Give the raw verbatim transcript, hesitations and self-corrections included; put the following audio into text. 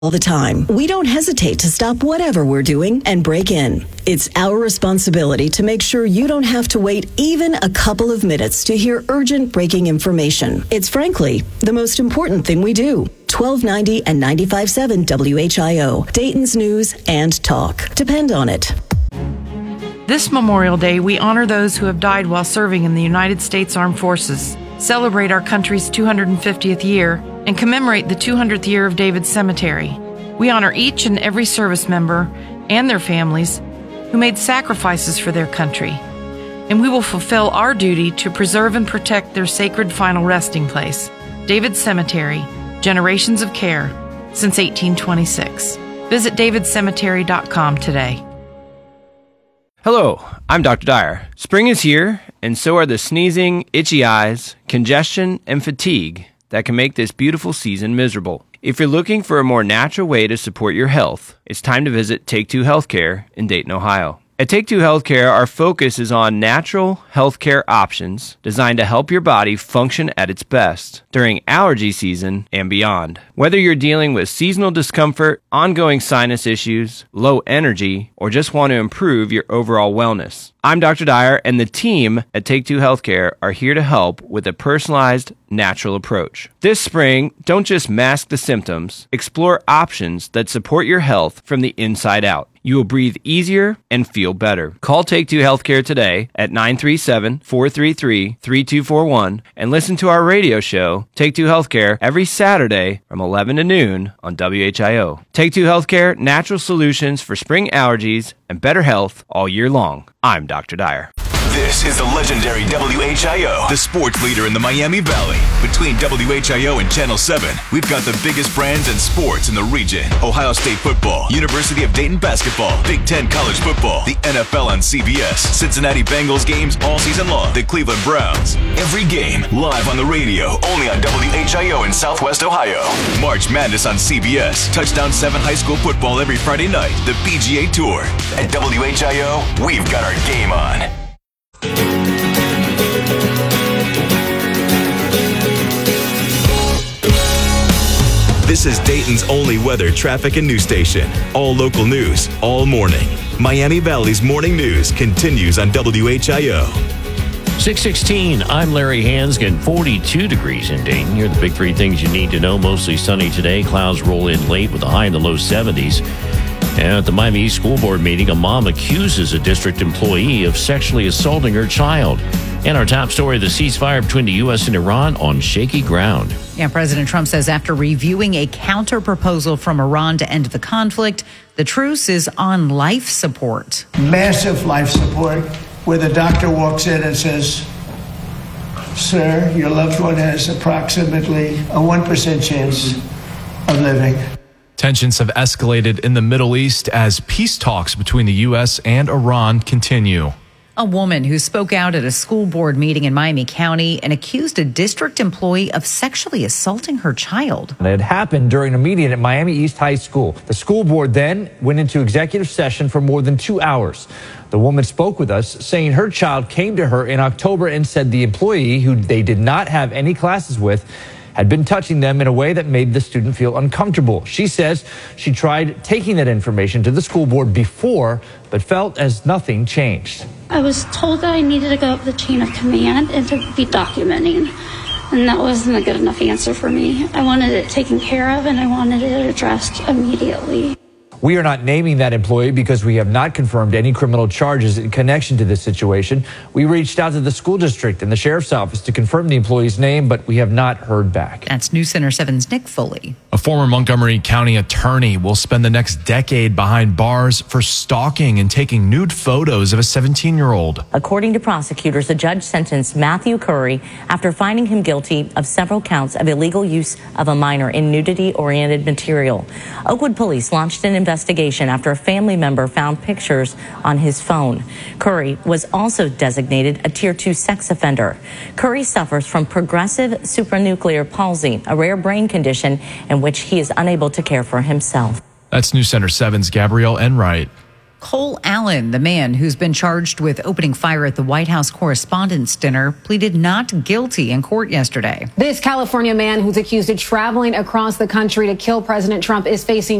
all the time. We don't hesitate to stop whatever we're doing and break in. It's our responsibility to make sure you don't have to wait even a couple of minutes to hear urgent breaking information. It's frankly the most important thing we do. twelve ninety and ninety-five point seven W H I O, Dayton's News and Talk. Depend on it. This Memorial Day, we honor those who have died while serving in the United States Armed Forces, celebrate our country's two hundred fiftieth year, and commemorate the two hundredth year of David's Cemetery. We honor each and every service member and their families who made sacrifices for their country, and we will fulfill our duty to preserve and protect their sacred final resting place, David's Cemetery, generations of care since eighteen twenty-six. Visit david cemetery dot com today. Hello, I'm Doctor Dyer. Spring is here, and so are the sneezing, itchy eyes, congestion, and fatigue that can make this beautiful season miserable. If you're looking for a more natural way to support your health, it's time to visit Take Two Healthcare in Dayton, Ohio. At Take Two Healthcare, our focus is on natural healthcare options designed to help your body function at its best during allergy season and beyond. Whether you're dealing with seasonal discomfort, ongoing sinus issues, low energy, or just want to improve your overall wellness, I'm Doctor Dyer, and the team at Take Two Healthcare are here to help with a personalized, natural approach. This spring, don't just mask the symptoms, explore options that support your health from the inside out. You will breathe easier and feel better. Call Take Two Healthcare today at nine three seven, four three three, three two four one and listen to our radio show, Take Two Healthcare, every Saturday from eleven to noon on W H I O. Take Two Healthcare, natural solutions for spring allergies and better health all year long. I'm Doctor Dyer. This is the legendary W H I O, the sports leader in the Miami Valley. Between W H I O and Channel seven, we've got the biggest brands and sports in the region. Ohio State football, University of Dayton basketball, Big Ten college football, the N F L on C B S, Cincinnati Bengals games all season long, the Cleveland Browns. Every game live on the radio, only on W H I O in Southwest Ohio. March Madness on C B S, Touchdown seven high school football every Friday night, the P G A Tour. At W H I O, we've got our game on. This is Dayton's only weather, traffic, and news station. All local news, all morning. Miami Valley's morning news continues on W H I O. six sixteen, I'm Larry Hansgen, forty-two degrees in Dayton. Here are the big three things you need to know. Mostly sunny today. Clouds roll in late with a high in the low seventies. And at the Miami East School Board meeting, a mom accuses a district employee of sexually assaulting her child. And our top story, the ceasefire between the U S and Iran on shaky ground. Yeah, President Trump says after reviewing a counter proposal from Iran to end the conflict, the truce is on life support. Massive life support, where the doctor walks in and says, sir, your loved one has approximately a one percent chance of living. Tensions have escalated in the Middle East as peace talks between the U S and Iran continue. A woman who spoke out at a school board meeting in Miami County and accused a district employee of sexually assaulting her child. It had happened during a meeting at Miami East High School. The school board then went into executive session for more than two hours. The woman spoke with us, saying her child came to her in October and said the employee, who they did not have any classes with, had been touching them in a way that made the student feel uncomfortable. She says she tried taking that information to the school board before, but felt as nothing changed. I was told that I needed to go up the chain of command and to be documenting, and that wasn't a good enough answer for me. I wanted it taken care of, and I wanted it addressed immediately. We are not naming that employee because we have not confirmed any criminal charges in connection to this situation. We reached out to the school district and the sheriff's office to confirm the employee's name, but we have not heard back. That's News Center seven's Nick Foley. A former Montgomery County attorney will spend the next decade behind bars for stalking and taking nude photos of a seventeen-year-old. According to prosecutors, a judge sentenced Matthew Curry after finding him guilty of several counts of illegal use of a minor in nudity-oriented material. Oakwood police launched an investigation investigation after a family member found pictures on his phone. Curry was also designated a tier two sex offender. Curry suffers from progressive supranuclear palsy, a rare brain condition in which he is unable to care for himself. That's News Center seven's Gabrielle Enright. Cole Allen, the man who's been charged with opening fire at the White House Correspondents' Dinner, pleaded not guilty in court yesterday. This California man who's accused of traveling across the country to kill President Trump is facing